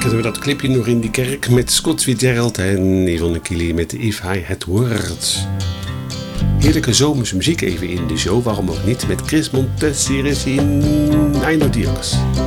we dat clipje nog in die kerk met Scott Fitzgerald en Yvonne Keely met If I Had Words. Heerlijke zomerse muziek even in de show, waarom ook niet, met Chris Montes hier is in Eino Dios.